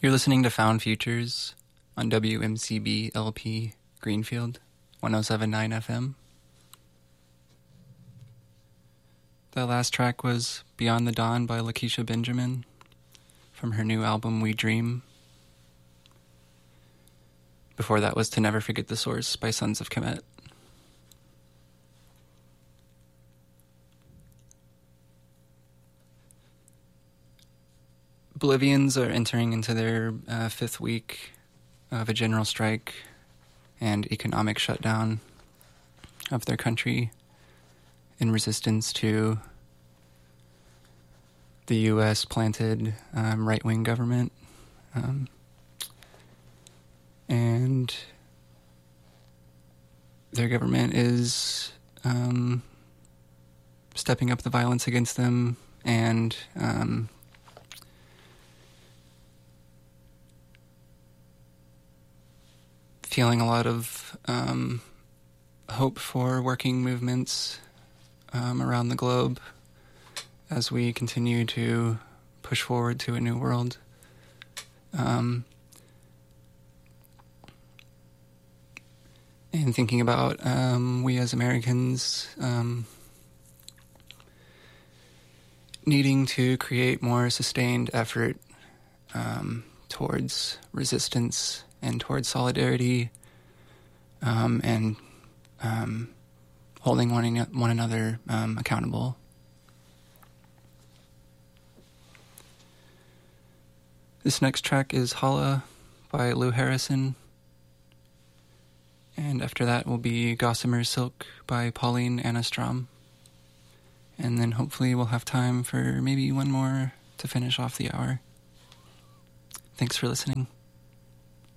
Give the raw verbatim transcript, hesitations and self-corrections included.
You're listening to Found Futures on W M C B L P Greenfield, one oh seven point nine F M. The last track was Beyond the Dawn by Lakeisha Benjamin from her new album We Dream. Before that was To Never Forget the Source by Sons of Kemet. Bolivians are entering into their uh, fifth week of a general strike and economic shutdown of their country in resistance to the U S planted um, right-wing government. Um, and their government is um, stepping up the violence against them and um, feeling a lot of um, hope for working movements um, around the globe as we continue to push forward to a new world. Um, and thinking about um, we as Americans um, needing to create more sustained effort um, towards resistance and towards solidarity, um, and um, holding one, one another um, accountable. This next track is Holla by Lou Harrison, and after that will be Gossamer Silk by Pauline Anastrom, and then hopefully we'll have time for maybe one more to finish off the hour. Thanks for listening.